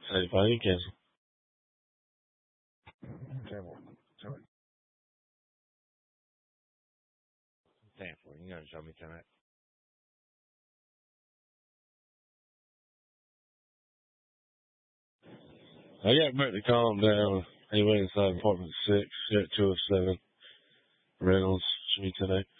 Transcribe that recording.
35, you cancel. Thankful, you gotta show me tonight. I got Brett to calm down. He went inside apartment 6 at 207. Reynolds, show me tonight.